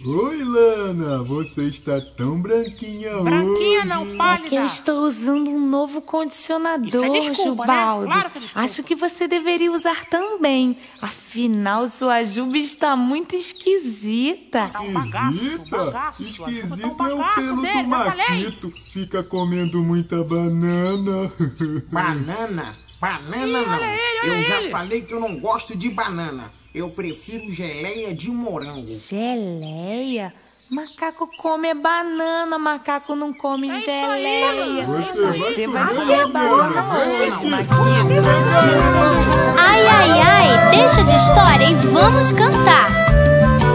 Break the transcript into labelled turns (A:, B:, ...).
A: Oi, Lana, você está tão branquinha hoje.
B: Branquinha não, pálida.
C: É que eu estou usando um novo condicionador,
B: Isso é desculpa,
C: Jubaldo.
B: né? Claro que é desculpa.
C: Acho que você deveria usar também. Afinal, sua juba está muito esquisita.
B: Tá um bagaço,
A: Esquisita?
B: bagaço.
A: Esquisito
B: Tá um
A: é o
B: bagaço
A: pelo
B: dele,
A: do
B: já falei.
A: Maquito. Fica comendo muita banana.
D: Banana? Banana
B: Ih,
D: não.
B: olha ele,
D: Eu já
B: ele.
D: falei que eu não gosto de banana. Eu prefiro geleia de morango.
C: Geleia? Macaco come banana, macaco não come
B: É isso aí,
C: geleia.
A: Você vai
C: vai
A: comer
C: comer banana
A: banana,
C: hoje,
A: vai.
C: Maquito.
E: Ai, ai, ai, deixa de história e vamos cantar.